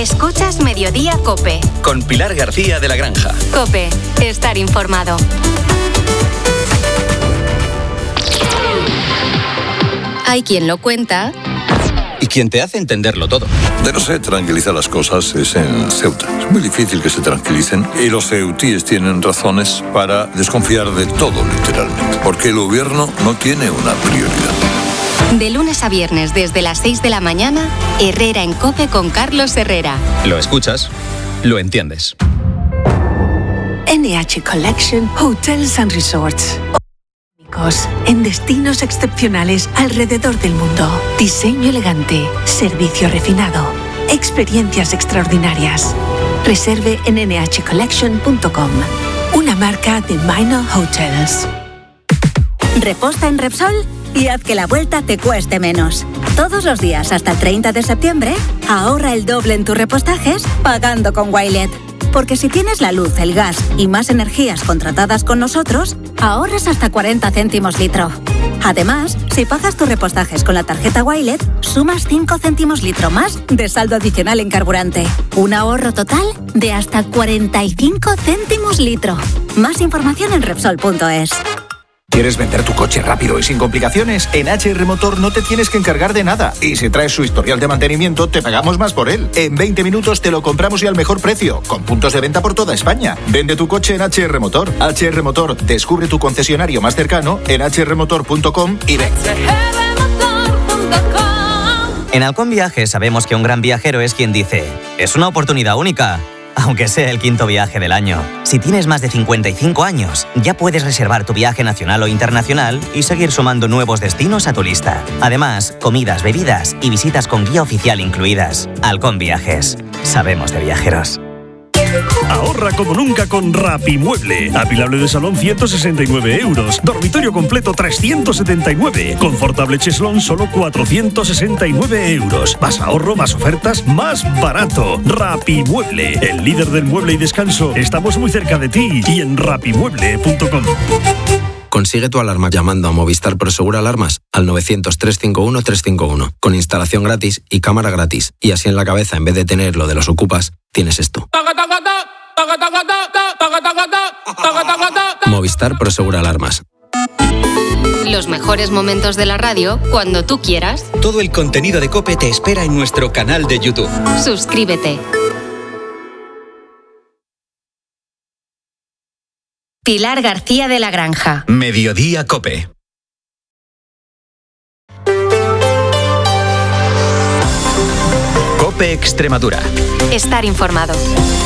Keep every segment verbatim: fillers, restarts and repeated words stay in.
Escuchas Mediodía COPE. Con Pilar García de la Granja. COPE. Estar informado. Hay quien lo cuenta y quien te hace entenderlo todo. De no se tranquilizar las cosas es en Ceuta. Es muy difícil que se tranquilicen y los ceutíes tienen razones para desconfiar de todo, literalmente. Porque el gobierno no tiene una prioridad. De lunes a viernes desde las seis de la mañana, Herrera en COPE con Carlos Herrera. Lo escuchas, lo entiendes. N H Collection Hotels and Resorts. En destinos excepcionales alrededor del mundo. Diseño elegante, servicio refinado, experiencias extraordinarias. Reserve en ene hache collection punto com, una marca de Minor Hotels. Reposta en Repsol y haz que la vuelta te cueste menos. Todos los días hasta el treinta de septiembre, ahorra el doble en tus repostajes pagando con Wilet. Porque si tienes la luz, el gas y más energías contratadas con nosotros, ahorras hasta cuarenta céntimos litro. Además, si pagas tus repostajes con la tarjeta Wilet, sumas cinco céntimos litro más de saldo adicional en carburante. Un ahorro total de hasta cuarenta y cinco céntimos litro. Más información en Repsol punto es. ¿Quieres vender tu coche rápido y sin complicaciones? En H R Motor no te tienes que encargar de nada. Y si traes su historial de mantenimiento, te pagamos más por él. En veinte minutos te lo compramos y al mejor precio, con puntos de venta por toda España. Vende tu coche en H R Motor. H R Motor, descubre tu concesionario más cercano en hache erre motor punto com y ven. En Halcón Viajes sabemos que un gran viajero es quien dice: es una oportunidad única. Aunque sea el quinto viaje del año. Si tienes más de cincuenta y cinco años, ya puedes reservar tu viaje nacional o internacional y seguir sumando nuevos destinos a tu lista. Además, comidas, bebidas y visitas con guía oficial incluidas. Halcón Viajes. Sabemos de viajeros. Ahorra como nunca con Rapimueble. Apilable de salón ciento sesenta y nueve euros. Dormitorio completo trescientos setenta y nueve. Confortable cheslón solo cuatrocientos sesenta y nueve euros. Más ahorro, más ofertas, más barato. Rapimueble, el líder del mueble y descanso. Estamos muy cerca de ti y en rapimueble punto com. Consigue tu alarma llamando a Movistar Prosegur Alarmas al novecientos, trescientos cincuenta y uno, trescientos cincuenta y uno, con instalación gratis y cámara gratis. Y así en la cabeza, en vez de tener lo de los ocupas, tienes esto. Movistar Prosegur Alarmas. Los mejores momentos de la radio cuando tú quieras. Todo el contenido de COPE te espera en nuestro canal de YouTube. Suscríbete. Pilar García de la Granja. Mediodía COPE. COPE Extremadura. Estar informado.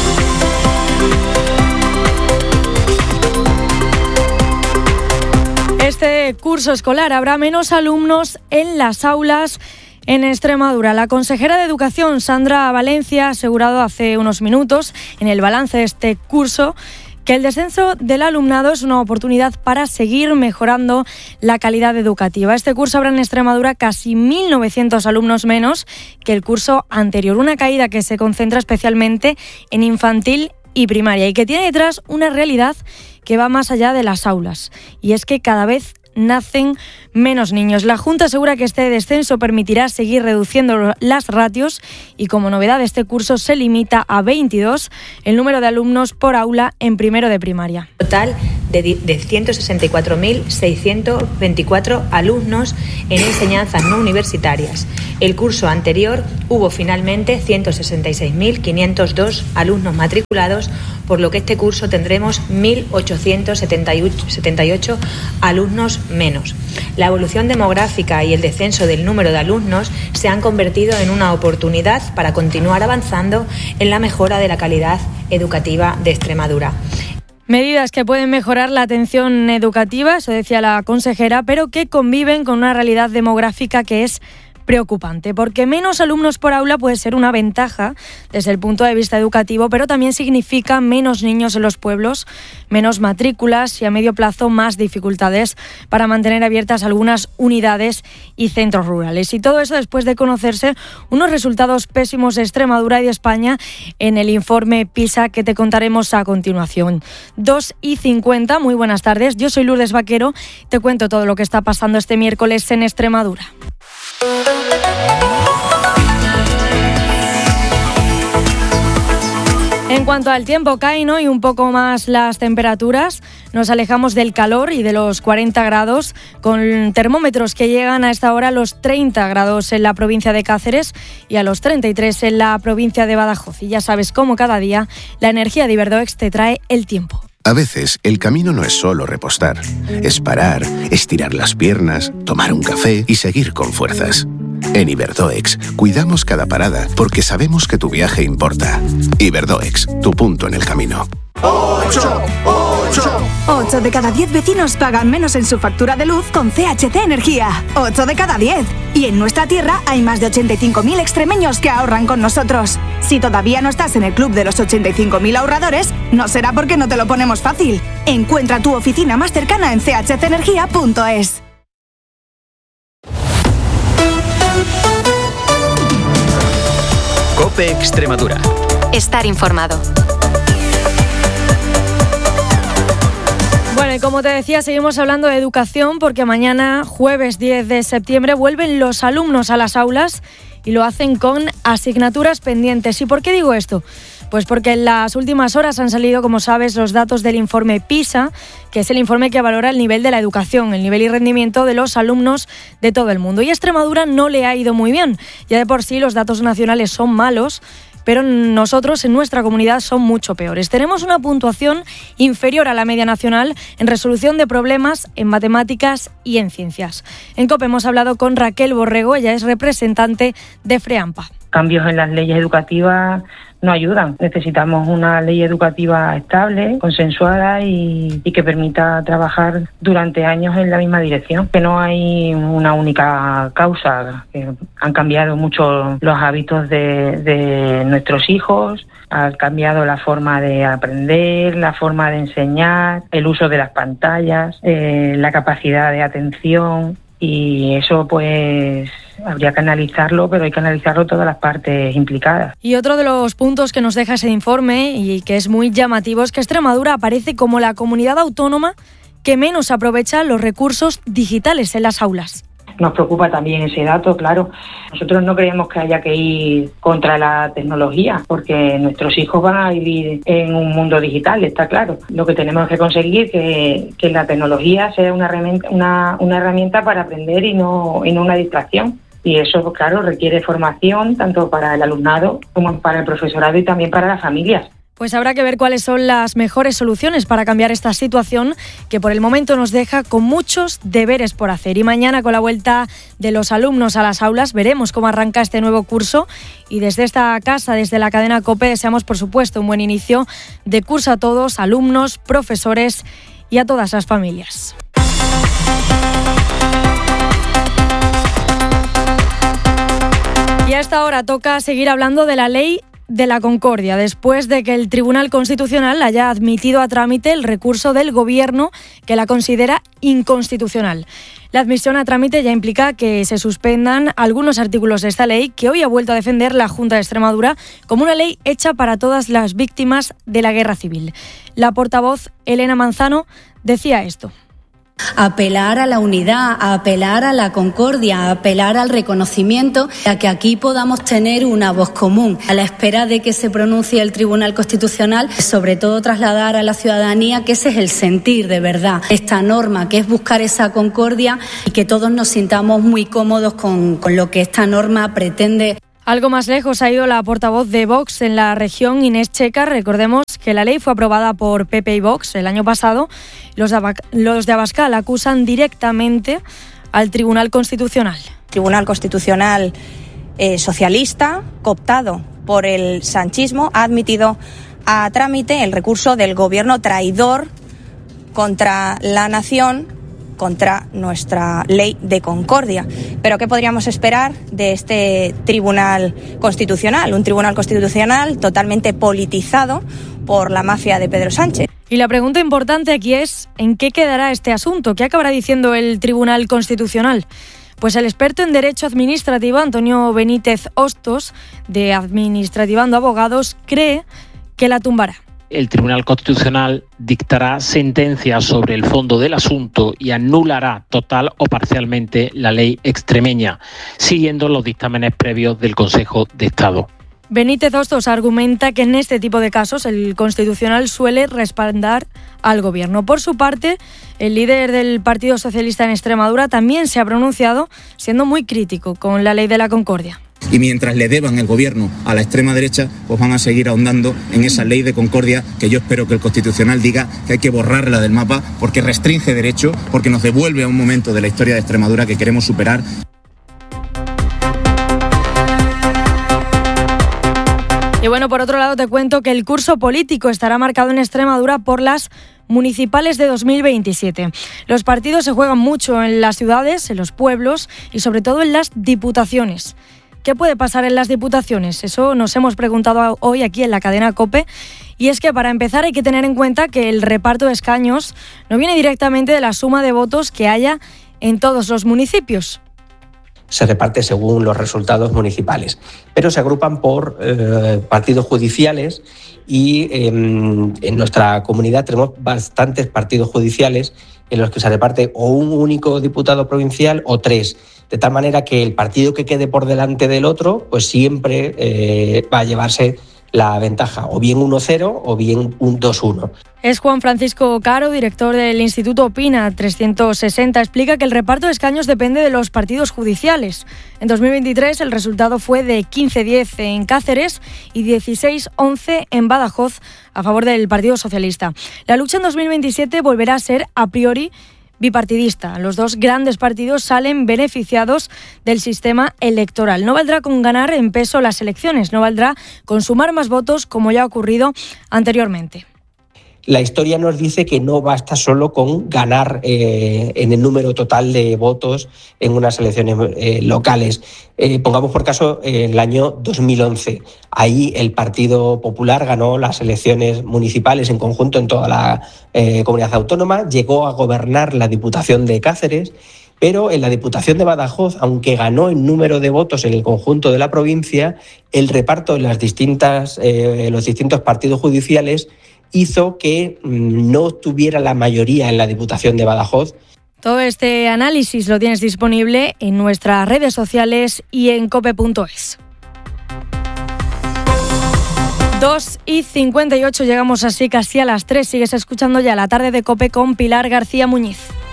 Este curso escolar habrá menos alumnos en las aulas en Extremadura. La consejera de Educación, Sandra Valencia, ha asegurado hace unos minutos en el balance de este curso que el descenso del alumnado es una oportunidad para seguir mejorando la calidad educativa. Este curso habrá en Extremadura casi mil novecientos alumnos menos que el curso anterior, una caída que se concentra especialmente en infantil y primaria y que tiene detrás una realidad que va más allá de las aulas, y es que cada vez nacen menos niños. La Junta asegura que este descenso permitirá seguir reduciendo las ratios y, como novedad, este curso se limita a veintidós el número de alumnos por aula en primero de primaria. Total de, de ciento sesenta y cuatro mil seiscientos veinticuatro alumnos en enseñanzas no universitarias. El curso anterior hubo finalmente ciento sesenta y seis mil quinientos dos alumnos matriculados, por lo que este curso tendremos mil ochocientos setenta y ocho alumnos menos. La evolución demográfica y el descenso del número de alumnos se han convertido en una oportunidad para continuar avanzando en la mejora de la calidad educativa de Extremadura. Medidas que pueden mejorar la atención educativa, eso decía la consejera, pero que conviven con una realidad demográfica que es preocupante, porque menos alumnos por aula puede ser una ventaja desde el punto de vista educativo, pero también significa menos niños en los pueblos, menos matrículas y a medio plazo más dificultades para mantener abiertas algunas unidades y centros rurales. Y todo eso después de conocerse unos resultados pésimos de Extremadura y de España en el informe PISA que te contaremos a continuación. dos y cincuenta, muy buenas tardes, yo soy Lourdes Vaquero, te cuento todo lo que está pasando este miércoles en Extremadura. En cuanto al tiempo, caen hoy un poco más las temperaturas. Nos alejamos del calor y de los cuarenta grados, con termómetros que llegan a esta hora a los treinta grados en la provincia de Cáceres y a los treinta y tres en la provincia de Badajoz. Y ya sabes, como cada día, la energía de Iberdoex te trae el tiempo. A veces, el camino no es solo repostar. Es parar, estirar las piernas, tomar un café y seguir con fuerzas. En Iberdoex, cuidamos cada parada porque sabemos que tu viaje importa. Iberdoex, tu punto en el camino. ocho, ocho. ocho de cada diez vecinos pagan menos en su factura de luz con C H C Energía. ocho de cada diez. Y en nuestra tierra hay más de ochenta y cinco mil extremeños que ahorran con nosotros. Si todavía no estás en el club de los ochenta y cinco mil ahorradores, no será porque no te lo ponemos fácil. Encuentra tu oficina más cercana en c h c energía punto es. COPE Extremadura. Estar informado. Bueno, y como te decía, seguimos hablando de educación porque mañana, jueves diez de septiembre, vuelven los alumnos a las aulas y lo hacen con asignaturas pendientes. ¿Y por qué digo esto? Pues porque en las últimas horas han salido, como sabes, los datos del informe PISA, que es el informe que valora el nivel de la educación, el nivel y rendimiento de los alumnos de todo el mundo. Y a Extremadura no le ha ido muy bien. Ya de por sí los datos nacionales son malos, pero nosotros en nuestra comunidad son mucho peores. Tenemos una puntuación inferior a la media nacional en resolución de problemas en matemáticas y en ciencias. En COPE hemos hablado con Raquel Borrego, ella es representante de FREAMPA. Cambios en las leyes educativas no ayudan. Necesitamos una ley educativa estable, consensuada y, y que permita trabajar durante años en la misma dirección. Que no hay una única causa. Que han cambiado mucho los hábitos de, de nuestros hijos, ha cambiado la forma de aprender, la forma de enseñar, el uso de las pantallas, eh, la capacidad de atención. Y eso pues habría que analizarlo, pero hay que analizarlo todas las partes implicadas. Y otro de los puntos que nos deja ese informe y que es muy llamativo es que Extremadura aparece como la comunidad autónoma que menos aprovecha los recursos digitales en las aulas. Nos preocupa también ese dato, claro. Nosotros no creemos que haya que ir contra la tecnología, porque nuestros hijos van a vivir en un mundo digital, está claro. Lo que tenemos que conseguir que que la tecnología sea una herramienta, una, una herramienta para aprender y no, y no una distracción. Y eso, claro, requiere formación tanto para el alumnado como para el profesorado y también para las familias. Pues habrá que ver cuáles son las mejores soluciones para cambiar esta situación que por el momento nos deja con muchos deberes por hacer. Y mañana, con la vuelta de los alumnos a las aulas, veremos cómo arranca este nuevo curso. Y desde esta casa, desde la cadena COPE, deseamos, por supuesto, un buen inicio de curso a todos, alumnos, profesores y a todas las familias. Y a esta hora toca seguir hablando de la ley de la Concordia, después de que el Tribunal Constitucional haya admitido a trámite el recurso del Gobierno que la considera inconstitucional. La admisión a trámite ya implica que se suspendan algunos artículos de esta ley que hoy ha vuelto a defender la Junta de Extremadura como una ley hecha para todas las víctimas de la guerra civil. La portavoz Elena Manzano decía esto. Apelar a la unidad, a apelar a la concordia, a apelar al reconocimiento, a que aquí podamos tener una voz común, a la espera de que se pronuncie el Tribunal Constitucional, sobre todo trasladar a la ciudadanía que ese es el sentir de verdad esta norma, que es buscar esa concordia y que todos nos sintamos muy cómodos con, con lo que esta norma pretende. Algo más lejos ha ido la portavoz de Vox en la región, Inés Checa. Recordemos que la ley fue aprobada por P P y Vox el año pasado. Los de, Abac- los de Abascal acusan directamente al Tribunal Constitucional. Tribunal Constitucional eh, socialista, cooptado por el sanchismo, ha admitido a trámite el recurso del gobierno traidor contra la nación, contra nuestra ley de concordia. Pero ¿qué podríamos esperar de este Tribunal Constitucional? Un Tribunal Constitucional totalmente politizado por la mafia de Pedro Sánchez. Y la pregunta importante aquí es, ¿en qué quedará este asunto? ¿Qué acabará diciendo el Tribunal Constitucional? Pues el experto en Derecho Administrativo, Antonio Benítez Hostos, de Administrativando Abogados, cree que la tumbará. El Tribunal Constitucional dictará sentencia sobre el fondo del asunto y anulará total o parcialmente la ley extremeña, siguiendo los dictámenes previos del Consejo de Estado. Benítez Hostos argumenta que en este tipo de casos el Constitucional suele respaldar al Gobierno. Por su parte, el líder del Partido Socialista en Extremadura también se ha pronunciado, siendo muy crítico con la Ley de la Concordia. Y mientras le deban el gobierno a la extrema derecha, pues van a seguir ahondando en esa ley de concordia que yo espero que el Constitucional diga que hay que borrarla del mapa porque restringe derechos, porque nos devuelve a un momento de la historia de Extremadura que queremos superar. Y bueno, por otro lado te cuento que el curso político estará marcado en Extremadura por las municipales de dos mil veintisiete. Los partidos se juegan mucho en las ciudades, en los pueblos y sobre todo en las diputaciones. ¿Qué puede pasar en las diputaciones? Eso nos hemos preguntado hoy aquí en la cadena COPE. Y es que para empezar hay que tener en cuenta que el reparto de escaños no viene directamente de la suma de votos que haya en todos los municipios. Se reparte según los resultados municipales, pero se agrupan por eh, partidos judiciales y eh, en nuestra comunidad tenemos bastantes partidos judiciales en los que se reparte o un único diputado provincial o tres, de tal manera que el partido que quede por delante del otro pues siempre eh, va a llevarse la ventaja, o bien uno cero o bien un dos uno. Es Juan Francisco Caro, director del Instituto Opina trescientos sesenta. Explica que el reparto de escaños depende de los partidos judiciales. En dos mil veintitrés el resultado fue de quince diez en Cáceres y dieciséis once en Badajoz a favor del Partido Socialista. La lucha en dos mil veintisiete volverá a ser a priori bipartidista. Los dos grandes partidos salen beneficiados del sistema electoral. No valdrá con ganar en peso las elecciones, no valdrá con sumar más votos como ya ha ocurrido anteriormente. La historia nos dice que no basta solo con ganar eh, en el número total de votos en unas elecciones eh, locales. Eh, pongamos por caso eh, el año dos mil once. Ahí el Partido Popular ganó las elecciones municipales en conjunto en toda la eh, comunidad autónoma, llegó a gobernar la Diputación de Cáceres, pero en la Diputación de Badajoz, aunque ganó en número de votos en el conjunto de la provincia, el reparto en las distintas, eh, los distintos partidos judiciales hizo que no tuviera la mayoría en la Diputación de Badajoz. Todo este análisis lo tienes disponible en nuestras redes sociales y en cope punto es. dos y cincuenta y ocho, llegamos así casi a las tres. Sigues escuchando ya la tarde de COPE con Pilar García Muñiz.